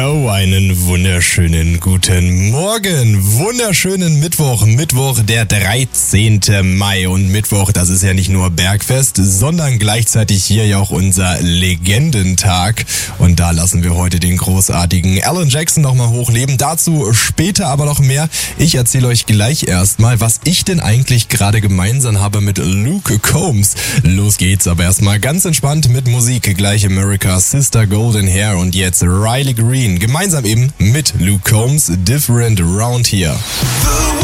Oh, einen wunderschönen guten Morgen, wunderschönen Mittwoch, der 13. Mai und Mittwoch, das ist ja nicht nur Bergfest, sondern gleichzeitig hier ja auch unser Legendentag und da lassen wir heute den großartigen Alan Jackson nochmal hochleben, dazu später aber noch mehr. Ich erzähle euch gleich erstmal, was ich denn eigentlich gerade gemeinsam habe mit Luke Combs. Los geht's, aber erstmal ganz entspannt mit Musik, gleich America's Sister Golden Hair und jetzt Riley Green. Gemeinsam eben mit Luke Combs, Different Around Here.